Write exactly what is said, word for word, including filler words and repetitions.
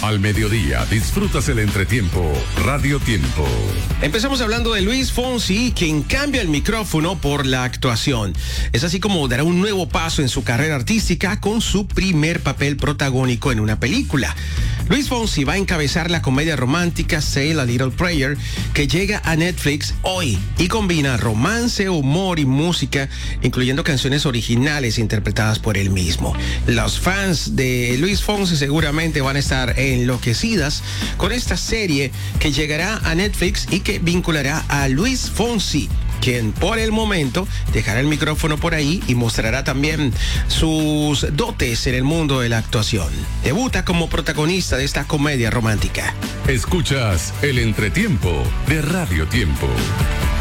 Al mediodía disfrutas el entretiempo Radio Tiempo. Empezamos hablando de Luis Fonsi, quien cambia el micrófono por la actuación. Es así como dará un nuevo paso en su carrera artística con su primer papel protagónico en una película. Luis Fonsi va a encabezar la comedia romántica Say a Little Prayer, que llega a Netflix hoy y combina romance, humor y música, incluyendo canciones originales interpretadas por él mismo. Los fans de Luis Fonsi seguramente van a estar enloquecidas con esta serie que llegará a Netflix y que vinculará a Luis Fonsi, quien por el momento dejará el micrófono por ahí y mostrará también sus dotes en el mundo de la actuación. Debuta como protagonista de esta comedia romántica. Escuchas el entretiempo de Radio Tiempo.